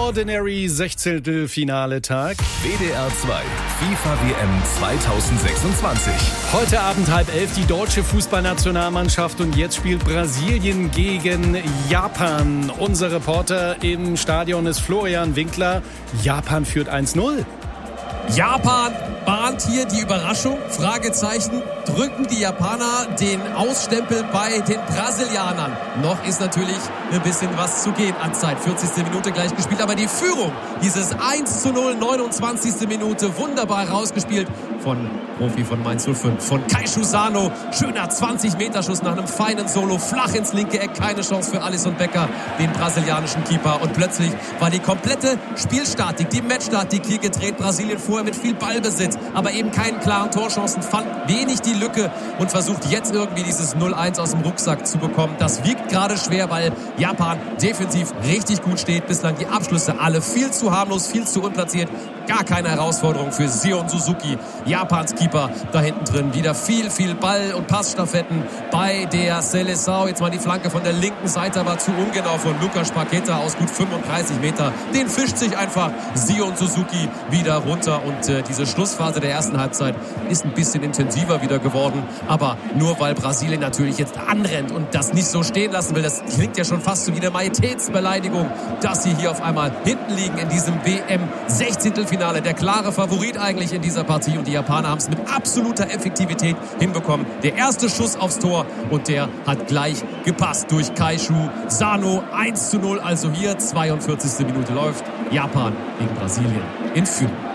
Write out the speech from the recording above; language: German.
Extraordinary 16. Finaletag. WDR 2 FIFA WM 2026. Heute Abend 10:30 die deutsche Fußballnationalmannschaft und jetzt spielt Brasilien gegen Japan. Unser Reporter im Stadion ist Florian Winkler. Japan führt 1-0. Japan bahnt hier die Überraschung, Fragezeichen, drücken die Japaner den Ausstempel bei den Brasilianern. Noch ist natürlich ein bisschen was zu gehen an Zeit. 40. Minute gleich gespielt, aber die Führung, dieses 1-0, 29. Minute, wunderbar rausgespielt von Profi von Mainz 05, von Keishu Sano. Schöner 20-Meter-Schuss nach einem feinen Solo, flach ins linke Eck, keine Chance für Alisson Becker, den brasilianischen Keeper. Und plötzlich war die komplette Spielstatik, die Matchstatik hier gedreht. Brasilien vorher mit viel Ballbesitz, aber eben keinen klaren Torchancen, fand wenig die Lücke und versucht jetzt irgendwie dieses 0-1 aus dem Rucksack zu bekommen. Das wiegt gerade schwer, weil Japan defensiv richtig gut steht. Bislang die Abschlüsse alle viel zu harmlos, viel zu unplatziert. Gar keine Herausforderung für Sion Suzuki, Japans Keeper da hinten drin. Wieder viel Ball- und Passstaffetten bei der Seleção. Jetzt mal die Flanke von der linken Seite, aber zu ungenau von Lucas Paqueta aus gut 35 Meter. Den fischt sich einfach Sion Suzuki wieder runter. Und diese Schlussphase der ersten Halbzeit ist ein bisschen intensiver wieder geworden. Aber nur weil Brasilien natürlich jetzt anrennt und das nicht so stehen lassen will. Das klingt ja schon fast so wie eine Majestätsbeleidigung, dass sie hier auf einmal hinten liegen in diesem WM-16. Der klare Favorit eigentlich in dieser Partie und die Japaner haben es mit absoluter Effektivität hinbekommen. Der erste Schuss aufs Tor und der hat gleich gepasst durch Keishu Sano. 1-0, also hier 42. Minute läuft. Japan gegen Brasilien in Führung.